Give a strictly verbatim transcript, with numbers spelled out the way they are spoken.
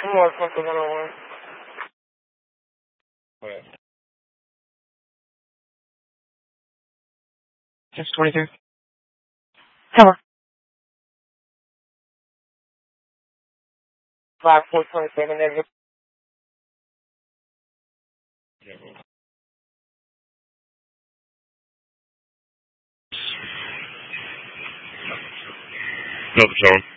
More something than I want. What? six twenty-two. Cover. five four twenty-seven negative. Yeah. No, Patrol.